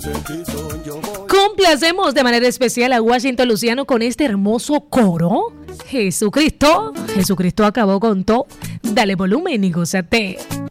Complacemos de manera especial a Washington Luciano con este hermoso coro. Jesucristo acabó con todo. Dale volumen y gózate.